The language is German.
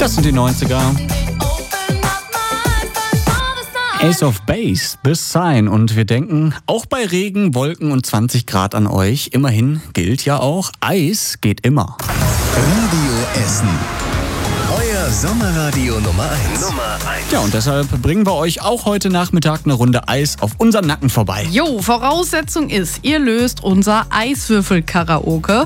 Das sind die 90er. Ace of Base, The Sign. Und wir denken auch bei Regen, Wolken und 20 Grad an euch. Immerhin gilt ja auch, Eis geht immer. Radio Essen. Euer Sommerradio Nummer 1. Ja, und deshalb bringen wir euch auch heute Nachmittag eine Runde Eis auf unseren Nacken vorbei. Jo, Voraussetzung ist, ihr löst unser Eiswürfel-Karaoke.